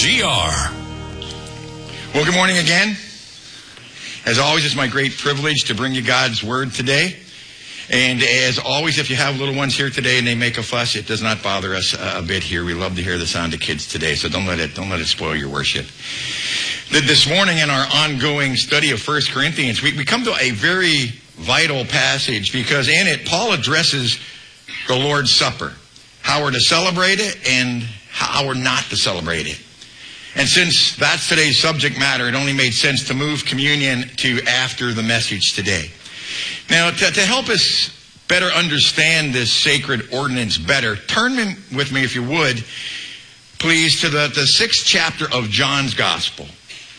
Well, good morning again. As always, it's my great privilege to bring you God's Word today. And as always, if you have little ones here today and they make a fuss, it does not bother us a bit here. We love to hear the sound of kids today, so don't let it spoil your worship. This morning in our ongoing study of 1 Corinthians, we come to a very vital passage because in it, Paul addresses the Lord's Supper, how we're to celebrate it and how we're not to celebrate it. And since that's today's subject matter, it only made sense to move communion to after the message today. Now, to help us better understand this sacred ordinance better, turn with me, if you would, please, to the 6th chapter of John's Gospel.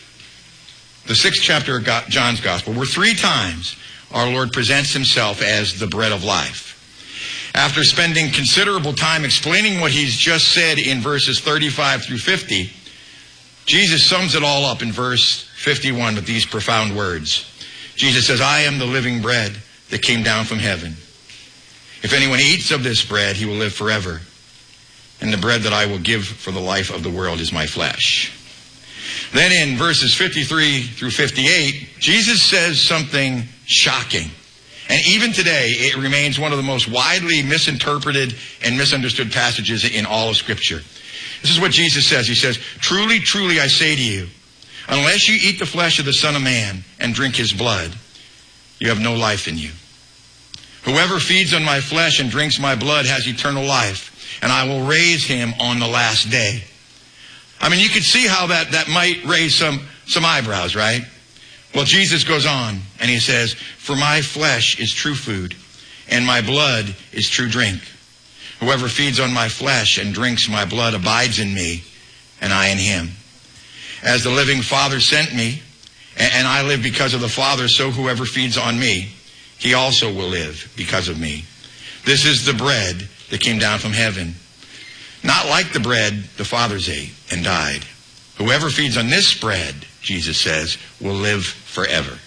The 6th chapter of John's Gospel, where 3 times our Lord presents himself as the bread of life. After spending considerable time explaining what he's just said in verses 35 through 50, Jesus sums it all up in verse 51 with these profound words. Jesus says, I am the living bread that came down from heaven. If anyone eats of this bread, he will live forever. And the bread that I will give for the life of the world is my flesh. Then in verses 53 through 58, Jesus says something shocking. And even today, it remains one of the most widely misinterpreted and misunderstood passages in all of Scripture. This is what Jesus says. He says, truly, truly, I say to you, unless you eat the flesh of the Son of Man and drink his blood, you have no life in you. Whoever feeds on my flesh and drinks my blood has eternal life, and I will raise him on the last day. I mean, you could see how that might raise some eyebrows, right? Well, Jesus goes on, and he says, for my flesh is true food, and my blood is true drink. Whoever feeds on my flesh and drinks my blood abides in me, and I in him. As the living Father sent me, and I live because of the Father, so whoever feeds on me, he also will live because of me. This is the bread that came down from heaven. Not like the bread the fathers ate and died. Whoever feeds on this bread, Jesus says, will live forever.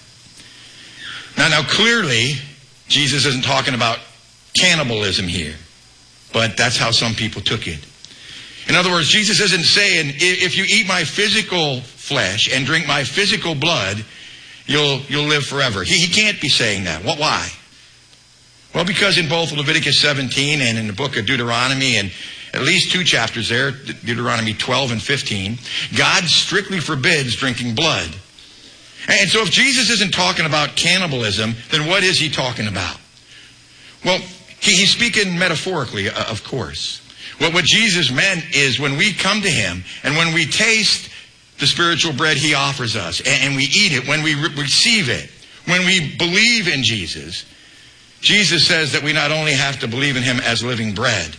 Now clearly, Jesus isn't talking about cannibalism here, but that's how some people took it. In other words, Jesus isn't saying, if you eat my physical flesh and drink my physical blood, you'll live forever. He can't be saying that. Why? Well, because in both Leviticus 17 and in the book of Deuteronomy, and at least 2 chapters there, Deuteronomy 12 and 15, God strictly forbids drinking blood. And so if Jesus isn't talking about cannibalism, then what is he talking about? Well, he's speaking metaphorically, of course. What Jesus meant is when we come to him and when we taste the spiritual bread he offers us and we eat it, when we receive it, when we believe in Jesus, Jesus says that we not only have to believe in him as living bread,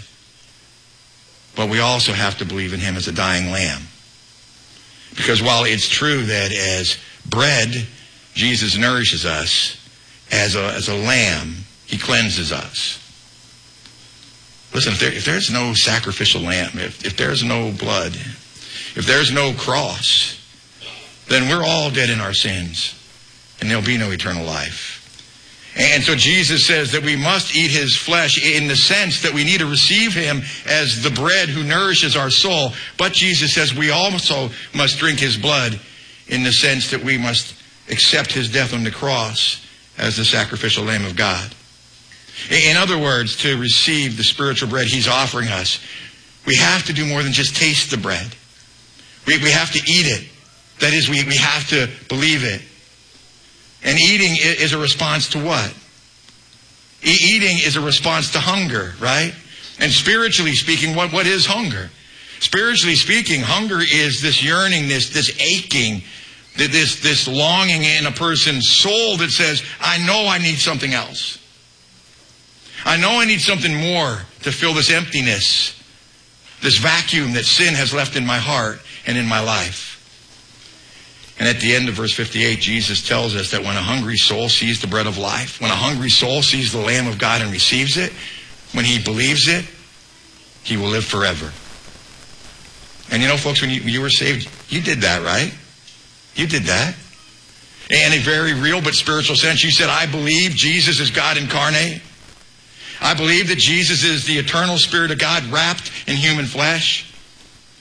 but we also have to believe in him as a dying lamb. Because while it's true that as bread, Jesus nourishes us, as a lamb, he cleanses us. Listen, if there's no sacrificial lamb, if there's no blood, if there's no cross, then we're all dead in our sins, and there'll be no eternal life. And so Jesus says that we must eat his flesh in the sense that we need to receive him as the bread who nourishes our soul. But Jesus says we also must drink his blood in the sense that we must accept his death on the cross as the sacrificial Lamb of God. In other words, to receive the spiritual bread he's offering us, we have to do more than just taste the bread. We have to eat it. That is, we have to believe it. And eating is a response to what? Eating is a response to hunger, right? And spiritually speaking, what is hunger? Spiritually speaking, hunger is this yearning, this aching, this longing in a person's soul that says, I know I need something else. I know I need something more to fill this emptiness, this vacuum that sin has left in my heart and in my life. And at the end of verse 58, Jesus tells us that when a hungry soul sees the bread of life, when a hungry soul sees the Lamb of God and receives it, when he believes it, he will live forever. And you know, folks, when you were saved, you did that, right? You did that. In a very real but spiritual sense, you said, I believe Jesus is God incarnate. I believe that Jesus is the eternal Spirit of God wrapped in human flesh.